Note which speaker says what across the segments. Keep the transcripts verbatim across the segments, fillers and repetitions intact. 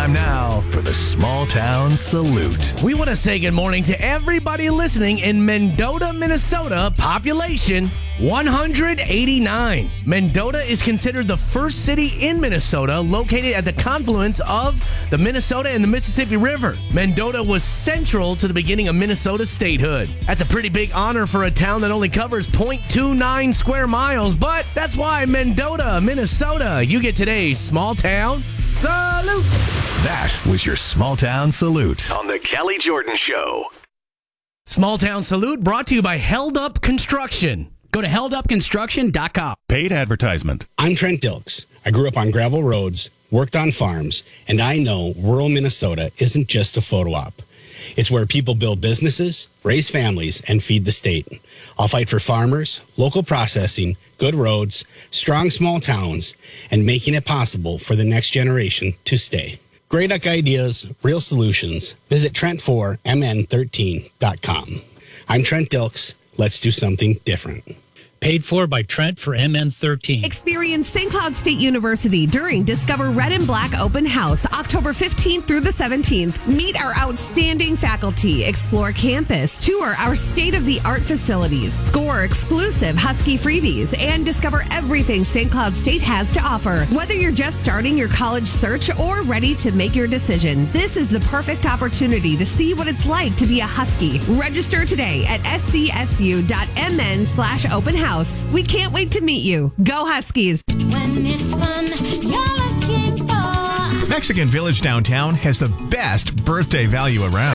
Speaker 1: Time now for the Small Town Salute.
Speaker 2: We want to say good morning to everybody listening in Mendota, Minnesota, population one hundred eighty-nine. Mendota is considered the first city in Minnesota located at the confluence of the Minnesota and the Mississippi River. Mendota was central to the beginning of Minnesota statehood. That's a pretty big honor for a town that only covers zero point two nine square miles, but that's why Mendota, Minnesota, you get today's Small Town Salute.
Speaker 1: That was your Small Town Salute on The Kelly Jordan Show.
Speaker 2: Small Town Salute brought to you by Held Up Construction. Go to held up construction dot com.
Speaker 3: Paid advertisement.
Speaker 4: I'm Trent Dilks. I grew up on gravel roads, worked on farms, and I know rural Minnesota isn't just a photo op. It's where people build businesses, raise families, and feed the state. I'll fight for farmers, local processing, good roads, strong small towns, and making it possible for the next generation to stay. Great ideas, real solutions. Visit Trent four M N thirteen dot com. I'm Trent Dilks. Let's do something different.
Speaker 5: Paid for by Trent for M N thirteen.
Speaker 6: Experience Saint Cloud State University during Discover Red and Black Open House, October fifteenth through the seventeenth. Meet our outstanding faculty, explore campus, tour our state-of-the-art facilities, score exclusive Husky freebies, and discover everything Saint Cloud State has to offer. Whether you're just starting your college search or ready to make your decision, this is the perfect opportunity to see what it's like to be a Husky. Register today at scsu.mn slash open house. We can't wait to meet you. Go Huskies.
Speaker 7: When it's fun, you're looking for.
Speaker 8: Mexican Village Downtown has the best birthday value around.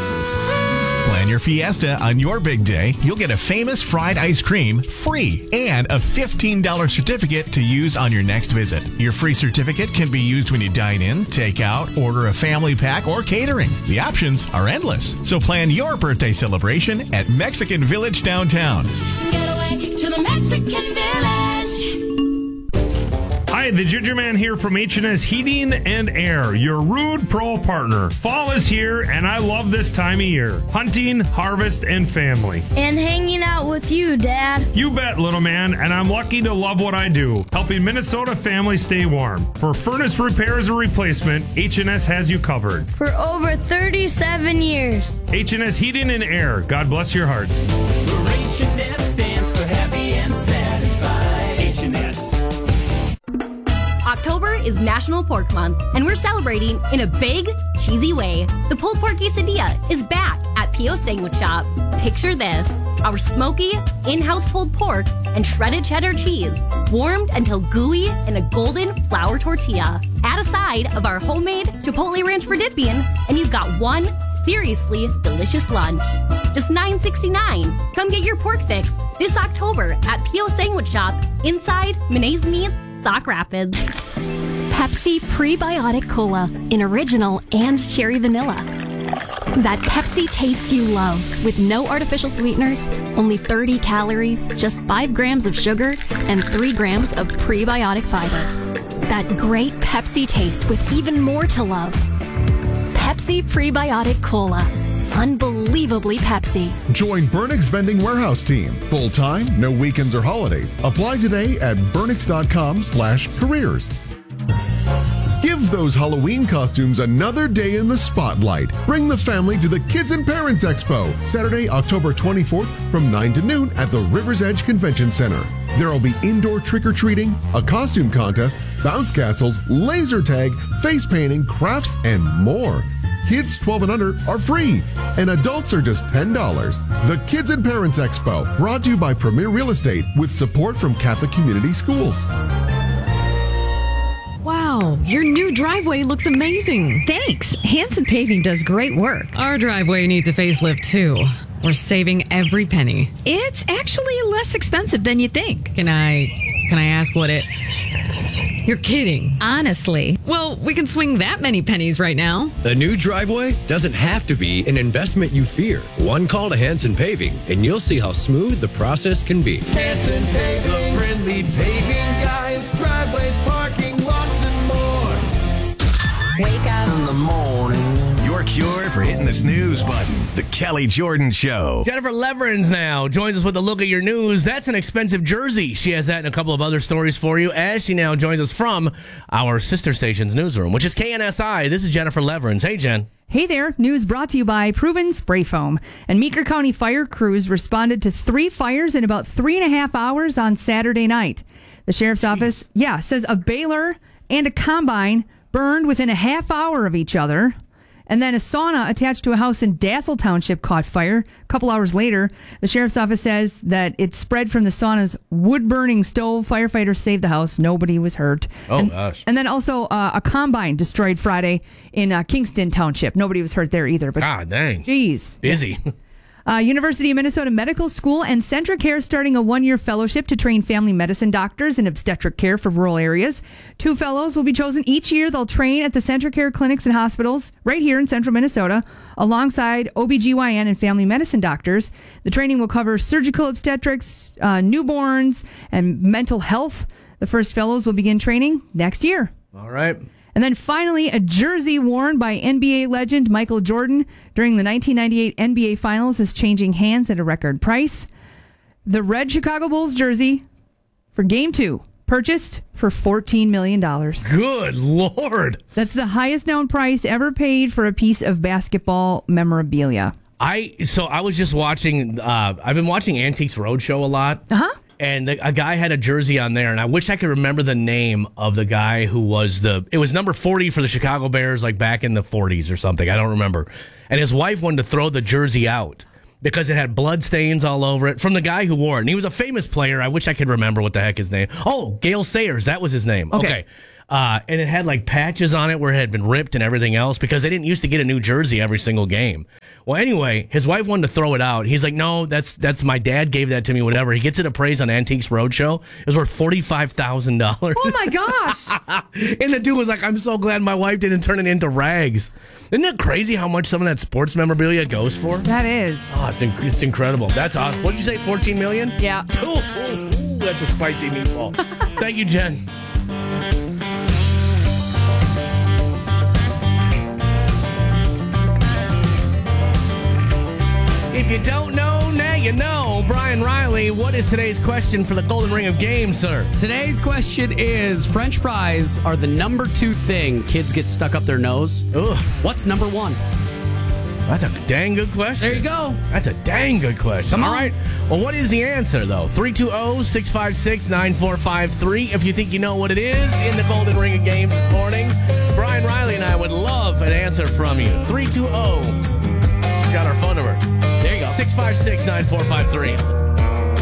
Speaker 8: Plan your fiesta on your big day. You'll get a famous fried ice cream free and a fifteen dollars certificate to use on your next visit. Your free certificate can be used when you dine in, take out, order a family pack, or catering. The options are endless. So plan your birthday celebration at Mexican Village Downtown.
Speaker 7: Get away to the Mexican Village.
Speaker 9: Hi, the Ginger Man here from H and S Heating and Air, your Rude Pro partner. Fall is here, and I love this time of year. Hunting, harvest, and family.
Speaker 10: And hanging out with you, Dad.
Speaker 9: You bet, little man, and I'm lucky to love what I do, helping Minnesota families stay warm. For furnace repairs or replacement, H and S has you covered.
Speaker 10: For over thirty-seven years.
Speaker 9: H and S Heating and Air. God bless your hearts.
Speaker 11: H and S stands for happy and satisfied. H and S.
Speaker 12: October is National Pork Month, and we're celebrating in a big, cheesy way. The pulled pork quesadilla is back at P O Sandwich Shop. Picture this: our smoky, in-house pulled pork and shredded cheddar cheese, warmed until gooey in a golden flour tortilla. Add a side of our homemade Chipotle Ranch for dipping, and you've got one seriously delicious lunch. Just nine sixty-nine. Come get your pork fix this October at P O Sandwich Shop inside Menace Meats, Sauk Rapids.
Speaker 13: Pepsi Prebiotic Cola in original and cherry vanilla. That Pepsi taste you love with no artificial sweeteners, only thirty calories, just five grams of sugar, and three grams of prebiotic fiber. That great Pepsi taste with even more to love. Pepsi Prebiotic Cola. Unbelievably Pepsi.
Speaker 14: Join Burnix Vending Warehouse Team. Full-time, no weekends or holidays. Apply today at burnix.com slash careers. Give those Halloween costumes another day in the spotlight. Bring the family to the Kids and Parents Expo, Saturday, October twenty-fourth from nine to noon at the River's Edge Convention Center. There will be indoor trick-or-treating, a costume contest, bounce castles, laser tag, face painting, crafts, and more. Kids twelve and under are free, and adults are just ten dollars. The Kids and Parents Expo, brought to you by Premier Real Estate with support from Catholic Community Schools.
Speaker 15: Wow, your new driveway looks amazing.
Speaker 16: Thanks. Hanson Paving does great work.
Speaker 15: Our driveway needs a facelift too. We're saving every penny.
Speaker 16: It's actually less expensive than you think.
Speaker 15: Can I, can I ask what it... You're kidding.
Speaker 16: Honestly.
Speaker 15: Well, we can swing that many pennies right now.
Speaker 17: A new driveway doesn't have to be an investment you fear. One call to Hanson Paving, and you'll see how smooth the process can be.
Speaker 11: Hanson Paving, the friendly paving guys, driveways, parking, lots and more.
Speaker 12: Wake up
Speaker 11: in the morning.
Speaker 1: Your your cure for hitting the snooze button. The Kelly Jordan Show.
Speaker 2: Jennifer Leverins now joins us with a look at your news. That's an expensive jersey. She has that and a couple of other stories for you as she now joins us from our sister station's newsroom, which is K N S I. This is Jennifer Leverins. Hey, Jen.
Speaker 3: Hey there. News brought to you by Proven Spray Foam. And Meeker County fire crews responded to three fires in about three and a half hours on Saturday night. The sheriff's Jeez. office, yeah, says a baler and a combine burned within a half hour of each other. And then a sauna attached to a house in Dassel Township caught fire. A couple hours later, the sheriff's office says that it spread from the sauna's wood-burning stove. Firefighters saved the house. Nobody was hurt.
Speaker 2: Oh,
Speaker 3: and,
Speaker 2: gosh.
Speaker 3: And then also uh, a combine destroyed Friday in uh, Kingston Township. Nobody was hurt there either. But
Speaker 2: God dang.
Speaker 3: Geez.
Speaker 2: Busy.
Speaker 3: Uh, University of Minnesota Medical School and Centracare starting a one-year fellowship to train family medicine doctors in obstetric care for rural areas. Two fellows will be chosen each year. They'll train at the Centracare clinics and hospitals right here in central Minnesota alongside O B G Y N and family medicine doctors. The training will cover surgical obstetrics, uh, newborns, and mental health. The first fellows will begin training next year.
Speaker 2: All right.
Speaker 3: And then finally, a jersey worn by N B A legend Michael Jordan during the nineteen ninety-eight N B A Finals is changing hands at a record price. The red Chicago Bulls jersey for Game two purchased for fourteen million dollars.
Speaker 2: Good Lord.
Speaker 3: That's the highest known price ever paid for a piece of basketball memorabilia.
Speaker 2: I So I was just watching, uh, I've been watching Antiques Roadshow a lot.
Speaker 3: Uh-huh.
Speaker 2: And the, a guy had a jersey on there, and I wish I could remember the name of the guy who was the, it was number forty for the Chicago Bears, like back in the forties or something. I don't remember. And his wife wanted to throw the jersey out because it had blood stains all over it from the guy who wore it. And he was a famous player. I wish I could remember what the heck his name. Oh, Gale Sayers. That was his name.
Speaker 3: Okay.
Speaker 2: okay. Uh, and it had like patches on it where it had been ripped and everything else because they didn't used to get a new jersey every single game. Well, anyway, his wife wanted to throw it out. He's like, no, that's that's my dad gave that to me, whatever. He gets it appraised on Antiques Roadshow. It was worth forty-five thousand dollars.
Speaker 3: Oh, my gosh.
Speaker 2: And the dude was like, I'm so glad my wife didn't turn it into rags. Isn't it crazy how much some of that sports memorabilia goes for?
Speaker 3: That is.
Speaker 2: Oh, it's, inc- it's incredible. That's awesome. What did you say, fourteen million dollars?
Speaker 3: Yeah.
Speaker 2: Ooh, ooh, ooh, that's a spicy meatball. Thank you, Jen. If you don't know, now you know. Brian Riley, what is today's question for the Golden Ring of Games, sir?
Speaker 18: Today's question is, French fries are the number two thing kids get stuck up their nose.
Speaker 2: Ugh.
Speaker 18: What's number one?
Speaker 2: That's a dang good question.
Speaker 18: There you go.
Speaker 2: That's a dang good question.
Speaker 18: Come
Speaker 2: All
Speaker 18: on.
Speaker 2: right. Well, what is the answer, though? three two zero, six five six, nine four five three. If you think you know what it is in the Golden Ring of Games this morning, Brian Riley and I would love an answer from you. three two zero. She's got our phone number.
Speaker 18: There you go.
Speaker 2: six five six, nine four five three.